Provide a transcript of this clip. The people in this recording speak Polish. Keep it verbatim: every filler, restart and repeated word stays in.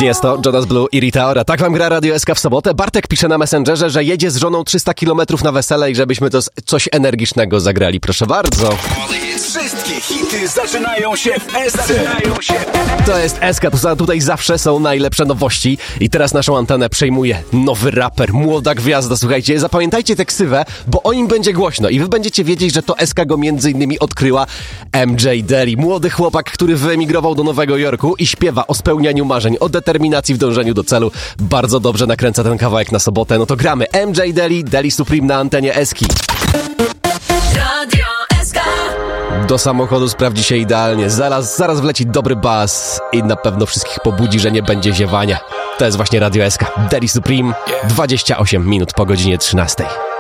Właśnie jest to Jonas Blue i Rita Ora. Tak wam gra Radio S K w sobotę. Bartek pisze na Messengerze, że jedzie z żoną trzysta kilometrów na wesele i żebyśmy to coś energicznego zagrali. Proszę bardzo. Wszystkie hity zaczynają się w S C. To jest S K, tutaj zawsze są najlepsze nowości. I teraz naszą antenę przejmuje nowy raper, młoda gwiazda. Słuchajcie, zapamiętajcie tę ksywę, bo o nim będzie głośno i wy będziecie wiedzieć, że to S K go między innymi odkryła. M J Derry, młody chłopak, który wyemigrował do Nowego Jorku i śpiewa o spełnianiu marzeń, o determinacji w dążeniu do celu. Bardzo dobrze nakręca ten kawałek na sobotę. No to gramy. M J Derry, Derry Supreme na antenie Eski. Radio S K. Do samochodu sprawdzi się idealnie. Zaraz, zaraz wleci dobry bas i na pewno wszystkich pobudzi, że nie będzie ziewania. To jest właśnie Radio S K. Derry Supreme, dwadzieścia osiem minut po godzinie trzynastej.